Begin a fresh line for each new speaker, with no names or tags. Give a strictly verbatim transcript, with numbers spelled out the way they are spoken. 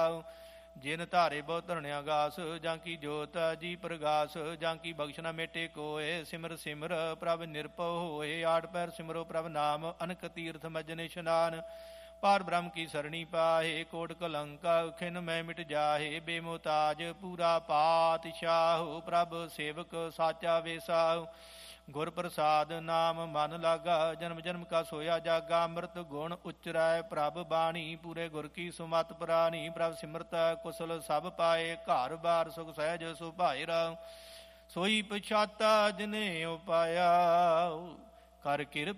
ਰਹਾਉ। ਜਿਨ ਧਾਰੇ ਬਹੁ ਧਰਣਿਆ ਗਾਸ, ਜਾਂ ਕੀ ਜੋਤ ਜੀ ਪ੍ਰਗਾਸ। ਜਾਂ ਕੀ ਬਖਸ਼ ਨਾ ਮੇਟੇ ਕੋਏ, ਸਿਮਰ ਸਿਮਰ ਪ੍ਰਭ ਨਿਰਭਉ ਹੋਏ। ਆਠ ਪੈਰ ਸਿਮਰੋ ਪ੍ਰਭ ਨਾਮ, ਅਨਕ ਤੀਰਥ ਮਜਨ ਇਸ਼ਨਾਨ। ਪਾਰ ਬ੍ਰਹਮ ਕੀ ਸਰਣੀ ਪਾਹੇ, ਕੋਟ ਕਲੰਕਾ ਖਿਨ ਮੈਂ ਮਿਟ ਜਾਹੇ। ਬੇਮੁਤਾਜ ਪੂਰਾ ਪਾਤਸ਼ਾਹੁ, ਪ੍ਰਭ ਸੇਵਕ ਸਾਚਾ ਵੇਸਾਹੁ। ਗੁਰ ਪ੍ਰਸਾਦ ਨਾਮ ਮਨ ਲਾਗਾ, ਜਨਮ ਜਨਮ ਕਾ ਸੋਇਆ ਜਾਗਾ। ਅੰਮ੍ਰਿਤ ਗੁਣ ਉਚਰੈ ਪ੍ਰਭ ਬਾਣੀ, ਪੂਰੇ ਗੁਰ ਕੀ ਸੁਮਤ ਪ੍ਰਾਣੀ। ਪ੍ਰਭ ਸਿਮਰਤ ਕੁਸਲ ਸਭ ਪਾਏ, ਘਰ ਬਾਰ ਸੁਖ ਸਹਿਜ ਸੁਭਾਏ ਰਾਉ। ਸੋਈ ਪਛਾਤਾ ਜਿਨੇ ਉਪਾਇਆ, ਕਰ ਕਿਰਪ